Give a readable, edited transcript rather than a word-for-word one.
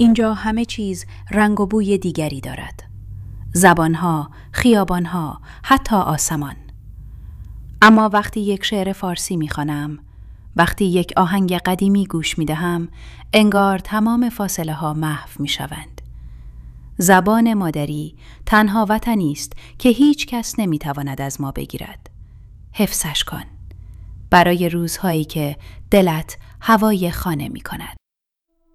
اینجا همه چیز رنگ و بوی دیگری دارد. زبانها، خیابانها، حتی آسمان. اما وقتی یک شعر فارسی می‌خوانم، وقتی یک آهنگ قدیمی گوش می‌دهم، انگار تمام فاصله ها محو می‌شوند. زبان مادری تنها وطنی است که هیچ کس نمی‌تواند از ما بگیرد. حفظش کن برای روزهایی که دلت هوای خانه می‌کند.